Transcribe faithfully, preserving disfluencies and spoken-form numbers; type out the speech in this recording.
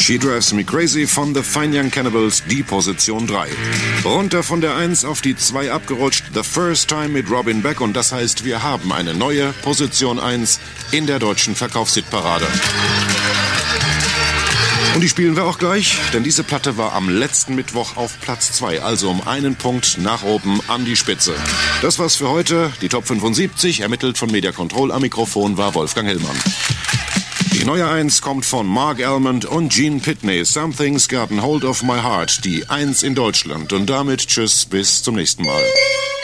She Drives Me Crazy von The Fine Young Cannibals, die Position drei. Runter von der eins auf die zwei abgerutscht, The First Time mit Robin Beck, und das heißt, wir haben eine neue Position eins in der deutschen Verkaufshitparade. Und die spielen wir auch gleich, denn diese Platte war am letzten Mittwoch auf Platz zwei, also um einen Punkt nach oben an die Spitze. Das war's für heute, die Top fünfundsiebzig, ermittelt von Media Control. Am Mikrofon war Wolfgang Hillmann. Die neue eins kommt von Mark Almond und Gene Pitney. Something's Gotten Hold of My Heart, die eins in Deutschland. Und damit tschüss, bis zum nächsten Mal.